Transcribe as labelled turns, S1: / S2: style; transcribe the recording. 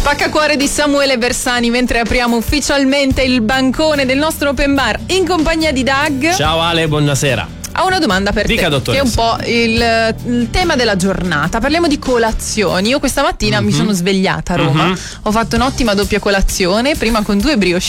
S1: Spaccacuore di Samuele Bersani, mentre apriamo ufficialmente il bancone del nostro open bar in compagnia di Doug.
S2: Ciao Ale, buonasera.
S1: Ho una domanda per
S2: Dica,
S1: te,
S2: dottoressa.
S1: che è un po' il tema della giornata. Parliamo di colazioni. Io questa mattina mi sono svegliata a Roma, ho fatto un'ottima doppia colazione, prima con 2 brioche